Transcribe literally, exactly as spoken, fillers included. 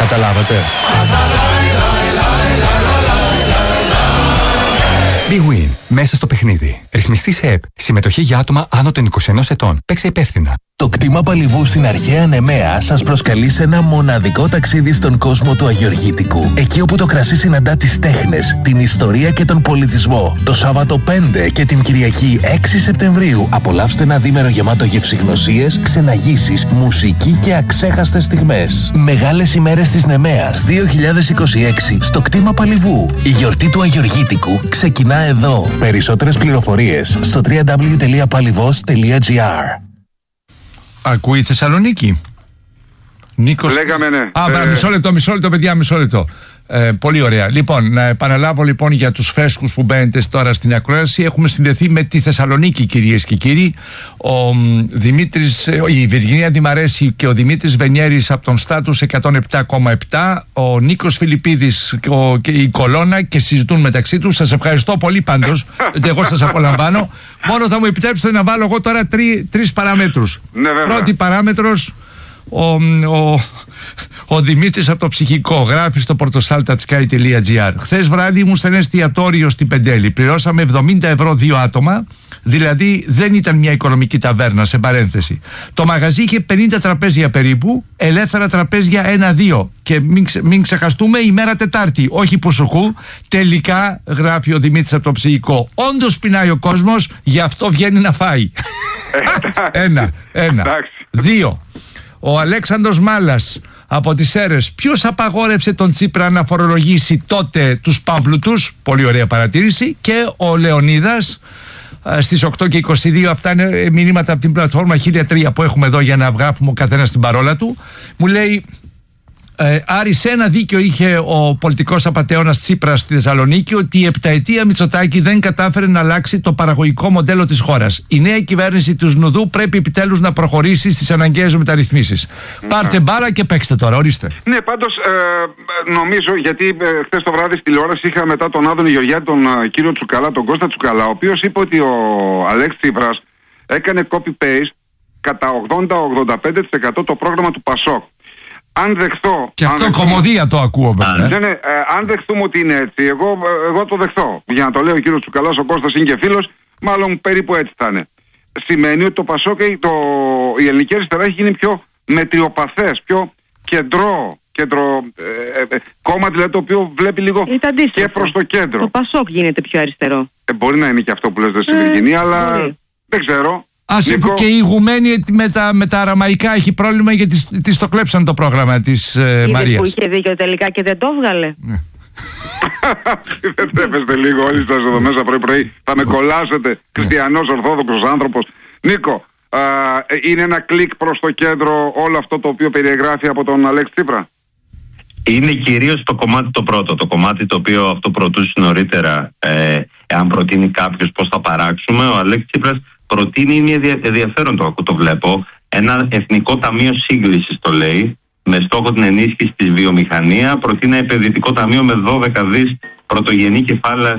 Καταλάβατε? BWIN. Μέσα στο παιχνίδι. Ρυθμιστή σε ΕΠ. Συμμετοχή για άτομα άνω των είκοσι ενός ετών. Παίξε υπεύθυνα. Το κτήμα Παλιβού στην αρχαία Νεμαία σας προσκαλεί σε ένα μοναδικό ταξίδι στον κόσμο του Αγιοργήτικου. Εκεί όπου το κρασί συναντά τις τέχνες, την ιστορία και τον πολιτισμό. Το Σάββατο πέντε και την Κυριακή έξι Σεπτεμβρίου απολαύστε ένα δίμερο γεμάτο γευσηγνωσίες, ξεναγήσεις, μουσική και αξέχαστες στιγμές. Μεγάλες ημέρες της Νεμαίας δύο χιλιάδες είκοσι έξι στο κτήμα Παλιβού. Η γιορτή του Αγιοργήτικου ξεκινά εδώ. Περισσότερες πληροφορίες στο double-u double-u double-u τελεία παλιβός τελεία τζι άρ. Ακούει η Θεσσαλονίκη. Νίκος. Λέγαμε ναι. Α, ε... μισό λεπτό, μισό λεπτό, παιδιά, μισό λεπτό. Ε, πολύ ωραία. Λοιπόν, να επαναλάβω λοιπόν για τους φρέσκους που μπαίνετε τώρα στην ακρόαση. Έχουμε συνδεθεί με τη Θεσσαλονίκη, κυρίες και κύριοι. Ο Δημήτρης, η Βιργινία Δημαρέση και ο Δημήτρης Βενιέρης από τον Στάτους εκατόν επτά κόμμα επτά. Ο Νίκος Φιλιππίδης ο, και η Κολώνα και συζητούν μεταξύ τους. Σας ευχαριστώ πολύ πάντως. Εγώ σας απολαμβάνω. Μόνο θα μου επιτρέψετε να βάλω εγώ τώρα τρει, τρεις παραμέτρους. Ναι, Πρώτη παράμετρος. Ο, ο, ο Δημήτρης από το ψυχικό γράφει στο πορτοσάλτα.sky τελεία τζι άρ. Χθες βράδυ ήμουν σε ένα εστιατόριο στην Πεντέλη. Πληρώσαμε εβδομήντα ευρώ δύο άτομα. Δηλαδή δεν ήταν μια οικονομική ταβέρνα, σε παρένθεση. Το μαγαζί είχε πενήντα τραπέζια περίπου, ελεύθερα τραπέζια ένα δύο. Και μην, ξε, μην ξεχαστούμε, ημέρα Τετάρτη, όχι πουσουκού. Τελικά, γράφει ο Δημήτρης από το ψυχικό, όντως πεινάει ο κόσμος, γι' αυτό βγαίνει να φάει. ένα, ένα. Δύο. Ο Αλέξανδρος Μάλας από τις Σέρρες. Ποιος απαγόρευσε τον Τσίπρα να φορολογήσει τότε τους πάμπλουτους? Πολύ ωραία παρατήρηση. Και ο Λεωνίδας στις οκτώ και είκοσι δύο, αυτά είναι μηνύματα από την πλατφόρμα χίλια τρία που έχουμε εδώ για να βγάφουμε ο καθένας την παρόλα του. Μου λέει, Ε, Άρη, σε ένα δίκιο είχε ο πολιτικός απατεώνας Τσίπρας στη Θεσσαλονίκη ότι η επταετία Μητσοτάκη δεν κατάφερε να αλλάξει το παραγωγικό μοντέλο της χώρας. Η νέα κυβέρνηση του Σνουδού πρέπει επιτέλους να προχωρήσει στις αναγκαίες μεταρρυθμίσεις. Mm-hmm. Πάρτε μπάρα και παίξτε τώρα, ορίστε. Ναι, πάντως ε, νομίζω, γιατί ε, χθες το βράδυ στη τηλεόραση είχα μετά τον Άδωνη Γεωργιάδη, τον ε, κύριο Τσουκαλά, τον Κώστα Τσουκαλά, ο οποίος είπε ότι ο Αλέξης Τσίπρας έκανε copy-paste κατά ογδόντα με ογδόντα πέντε τοις εκατό το πρόγραμμα του Πασόκ. Αν δεχθώ. Και αυτό δεχθούμε, κομμωδία το ακούω βέβαια. Ναι, ναι, ε, αν δεχθούμε ότι είναι έτσι, εγώ, εγώ το δεχθώ. Για να το λέω ο κύριος Τσουκαλάς, ο Κώστας είναι και φίλος, μάλλον περίπου έτσι θα είναι. Σημαίνει ότι το Πασόκ, το, η ελληνική αριστερά έχει γίνει πιο μετριοπαθές, πιο κεντρό, κεντρο, ε, ε, κόμμα δηλαδή το οποίο βλέπει λίγο και προς το κέντρο. Το Πασόκ γίνεται πιο αριστερό. Ε, μπορεί να είναι και αυτό που λες στη ε, Βιργινία, αλλά μπορεί. Δεν ξέρω. Ας Νίκο... και η ηγουμένη με τα, με τα αραμαϊκά έχει πρόβλημα γιατί της το κλέψαν το πρόγραμμα της ε, Μαρίας. Που είχε δίκιο τελικά και δεν το έβγαλε. Ναι. Δεν τρέπεστε λίγο όλοι σας εδώ μέσα πρωί πρωί. Θα με κολλάσετε, χριστιανός ορθόδοξος άνθρωπος. Νίκο, α, είναι ένα κλικ προς το κέντρο όλο αυτό το οποίο περιεγράφει από τον Αλέξη Τσίπρα? Είναι κυρίως το κομμάτι το πρώτο, το κομμάτι το οποίο αυτό προωθούσε νωρίτερα, ε, εάν προτείνει κάποιος πώς θα παράξουμε. Ο Αλέξης Τσίπρας προτείνει, είναι ενδιαφέρον το, το βλέπω, ένα εθνικό ταμείο σύγκλησης το λέει, με στόχο την ενίσχυση της βιομηχανία. Προτείνει ένα επενδυτικό ταμείο με δώδεκα δις πρωτογενή κεφάλαια